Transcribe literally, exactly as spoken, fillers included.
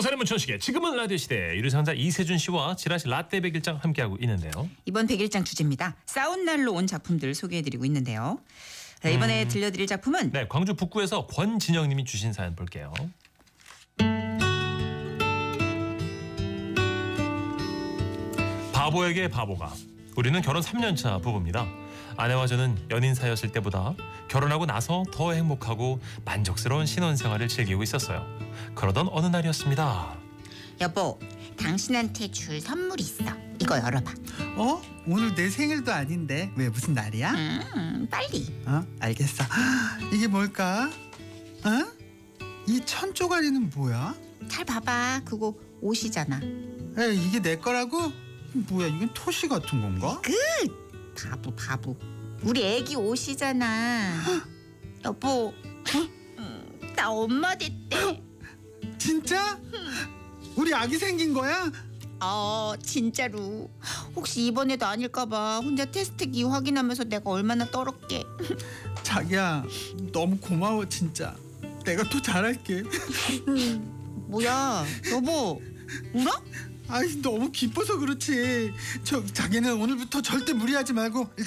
부동산의 문천식의 지금은 라디오 시대 유리상자 이세준 씨와 지라시 라떼 백일장 함께하고 있는데요. 이번 백일장 주제입니다. 싸운 날로 온 작품들 소개해드리고 있는데요. 자, 이번에 음. 들려드릴 작품은 네, 광주 북구에서 권진영님이 주신 사연 볼게요. 바보에게 바보가. 우리는 결혼 삼 년 차 부부입니다. 아내와 저는 연인 사이였을 때보다 결혼하고 나서 더 행복하고 만족스러운 신혼생활을 즐기고 있었어요. 그러던 어느 날이었습니다. 여보, 당신한테 줄 선물 있어. 이거 열어봐. 어? 오늘 내 생일도 아닌데 왜 무슨 날이야? 음, 빨리. 어? 알겠어. 이게 뭘까? 어? 이 천 쪼가리는 뭐야? 잘 봐봐. 그거 옷이잖아. 에이, 이게 내 거라고? 뭐야, 이건 토시 같은 건가? 바보 바보. 우리 애기 옷이잖아. 여보, 음, 나 엄마 됐대. 진짜? 우리 아기 생긴 거야? 어, 진짜로. 혹시 이번에도 아닐까봐 혼자 테스트기 확인하면서 내가 얼마나 떨었게. 자기야, 너무 고마워 진짜. 내가 또 잘할게. 뭐야, 여보, 울어? 아이, 너무 기뻐서 그렇지. 저 자기는 오늘부터 절대 무리하지 말고